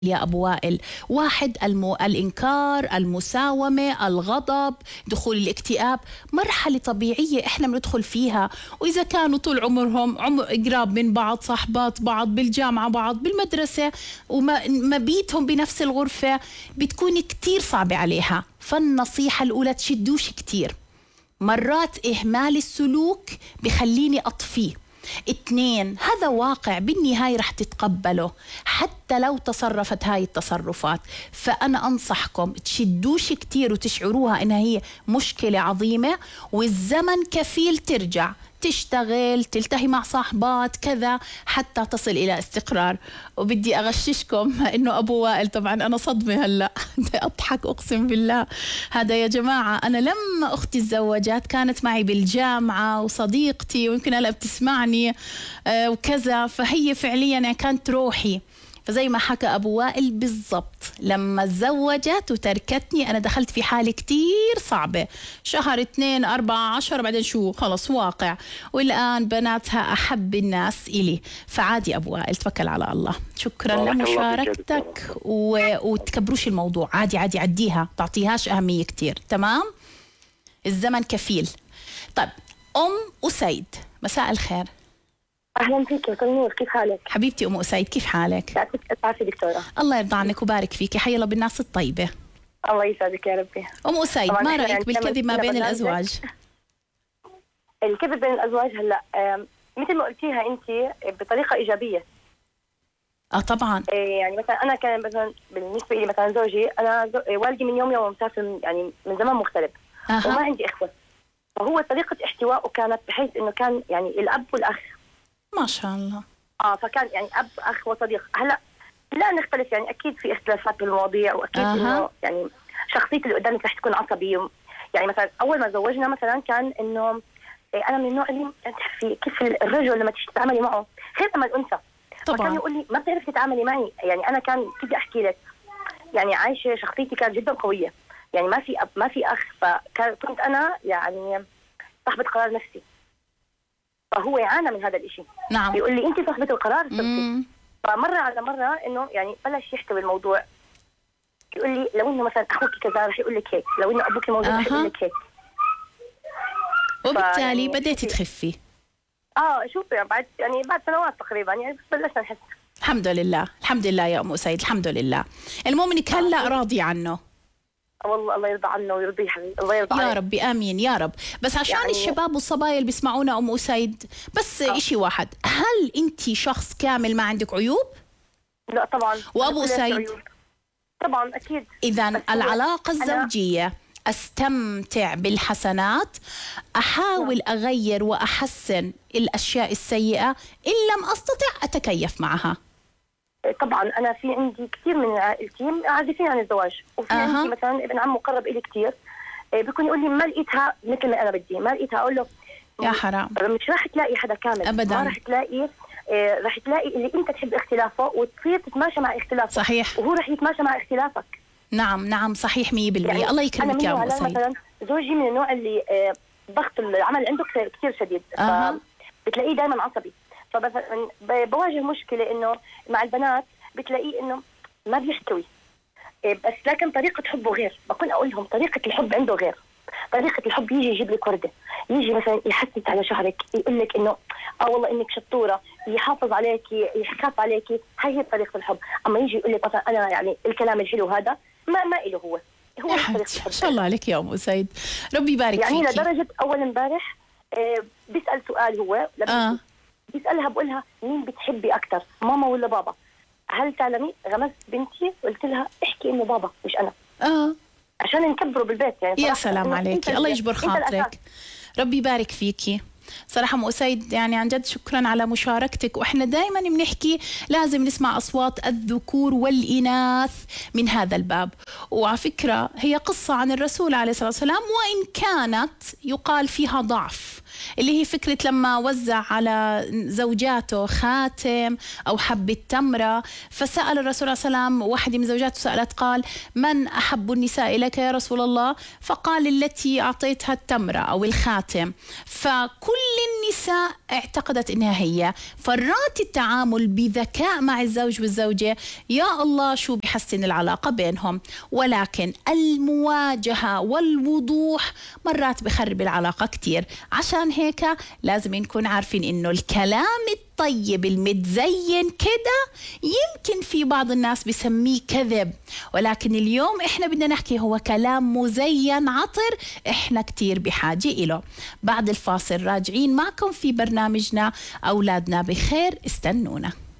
يا أبو وائل. واحد الإنكار، المساومة، الغضب، دخول الاكتئاب، مرحلة طبيعية إحنا بندخل فيها. وإذا كانوا طول عمرهم قراب من بعض، صاحبات بعض بالجامعة، بعض بالمدرسة، ومبيتهم بنفس الغرفة، بتكون كتير صعبة عليها. فالنصيحة الأولى تشدوش كتير. مرات إهمال السلوك بخليني أطفيه. 2، هذا واقع بالنهاية رح تتقبله حتى لو تصرفت هاي التصرفات. فأنا أنصحكم تشدوش كتير وتشعروها إنها هي مشكلة عظيمة، والزمن كفيل ترجع تشتغل، تلتهي مع صاحبات كذا حتى تصل إلى استقرار. وبدي أغششكم إنه أبو وائل، طبعا أنا صدمة هلأ أضحك أقسم بالله. هذا يا جماعة أنا لما أختي تزوجت كانت معي بالجامعة وصديقتي، ويمكن هلأ بتسمعني وكذا، فهي فعليا كانت روحي. فزي ما حكى أبو وائل بالضبط، لما تزوجت وتركتني أنا دخلت في حالة كتير صعبة، شهر 2 4 10 بعدين شو خلص واقع. والآن بناتها أحب الناس إلي. فعادي أبو وائل، توكل على الله. شكرا لمشاركتك، وتكبروش الموضوع. عادي عادي، عديها، تعطيهاش أهمية كتير. تمام، الزمن كفيل. طيب أسيد، مساء الخير. أهلا فيك يا نور، كيف حالك؟ حبيبتي أم أسيد، كيف حالك؟ يعطيك العافية دكتورة. الله يرضى عنك وبارك فيكي، حي الله بالناس الطيبة. الله يسعدك يا ربي. أم أسيد، ما رأيك بالكذب ما بين الأزواج؟ الكذب بين الأزواج هلا مثل ما قلتيها أنت بطريقة إيجابية. طبعا. يعني مثلا أنا كان مثلا بالنسبة لي مثلا زوجي، أنا والدي من يوم مسافر، يعني من زمان مغترب. وما عندي إخوة، فهو طريقة احتوائه كانت بحيث إنه كان يعني الأب والأخ. ما شاء الله. فكان يعني أب أخ وصديق. هلا لا نختلف، يعني أكيد في اختلافات بالمواضيع، وأكيد إنه يعني شخصيتي اللي قدامك رح تكون عصبي. يعني مثلا أول ما زوجنا مثلا كان إنه أنا من النوع اللي تعرفي كيف الرجل لما تيجي تتعاملي معه غير لما الأنثى. فكان يقول لي ما بتعرفي تتعاملي معي. يعني أنا كان بدي أحكي لك، يعني عايشة شخصيتي كانت جدا قوية، يعني ما في أب ما في أخ، فكنت أنا يعني صاحبة قرار نفسي. فهو يعانى من هذا الإشي. نعم. يقول لي أنت صاحبة القرار صرتي. فمرة على مرة إنه يعني بلش يحتوي الموضوع. يقول لي لو إنه مثلا أخوك كذا رح يقول لك هيك، لو إنه أبوك موجود رح يقول لك هيك. وبالتالي يعني بديتي تخفي. شوفي بعد سنوات تقريبا يعني بلشنا نحس. الحمد لله، الحمد لله يا أم أسيد، الحمد لله. المهم إنك هلا راضية عنه. والله الله يرضى عنه ويرضيه حبيبي، الله يرضى عنه يا ربي، آمين يا رب. بس عشان يعني الشباب والصبايا اللي بيسمعونا أم أسيد، بس إشي واحد، هل أنت شخص كامل ما عندك عيوب؟ لا طبعا. وأبو أسيد؟ طبعا أكيد. إذن العلاقة الزوجية أستمتع بالحسنات، أحاول أغير وأحسن الأشياء السيئة، إن لم أستطع أتكيف معها. طبعا أنا في عندي كثير من عائلتي عازفين عن الزواج، وفي عندي مثلا ابن عم مقرب إلي كثير، بيكون يقول لي ما لقيتها مثل ما أنا بدي، ما لقيتها. أقول له يا حرام، مش راح تلاقي حدا كامل أبدا. ما راح تلاقي، راح تلاقي اللي أنت تحب اختلافه وتصير تتماشى مع اختلافه. صحيح. وهو راح يتماشى مع اختلافك. نعم نعم صحيح 100%. يعني الله يكرمك يا أم أسيد. مثلا زوجي من النوع اللي ضغط العمل عنده كثير شديد. بتلاقيه دائما عصبي. فمثلا بواجه مشكلة إنه مع البنات بتلاقيه إنه ما بيحتوي، بس لكن طريقة حبه غير. بكون أقول لهم طريقة الحب عنده غير. طريقة الحب يجي يجيب لك وردة، يجي مثلا يحسس على شعرك، يقول لك إنه والله إنك شطورة، يحافظ عليكي، يخاف عليكي. هي طريقة الحب. أما يجي يقول لك مثلا أنا يعني الكلام الحلو هذا ما إله هو ما شاء الله عليك يا أم أسيد، ربي يبارك فيكي. يعني لدرجة أول امبارح بيسأل سؤال هو بيسألها، بقولها مين بتحبي أكتر، ماما ولا بابا؟ هل تعلمي غمزت بنتي قلت لها احكي إنه بابا مش أنا. عشان نكبره بالبيت. يعني يا سلام عليكي، الله يجبر خاطرك، ربي يبارك فيكي. صراحة أم أسيد يعني عن جد شكرا على مشاركتك. وإحنا دائما بنحكي لازم نسمع أصوات الذكور والإناث من هذا الباب. وعلى فكرة هي قصة عن الرسول عليه الصلاة والسلام، وإن كانت يقال فيها ضعف، اللي هي فكرة لما وزع على زوجاته خاتم أو حبة تمرة، فسأل الرسول صلى الله عليه وسلم، واحدة من زوجاته سألت قال: من أحب النساء إليك يا رسول الله؟ فقال: التي أعطيتها التمرة أو الخاتم. فكل النساء اعتقدت إنها هي، فرات التعامل بذكاء مع الزوج والزوجة، يا الله شو بيحسن العلاقة بينهم. ولكن المواجهة والوضوح مرات بخرب العلاقة كتير. عشان هيك لازم نكون عارفين إنه الكلام الطيب المتزين كده يمكن في بعض الناس بيسميه كذب، ولكن اليوم إحنا بدنا نحكي هو كلام مزين عطر، إحنا كتير بحاجة إله. بعد الفاصل راجعين معكم في برنامجنا أولادنا بخير، استنونا.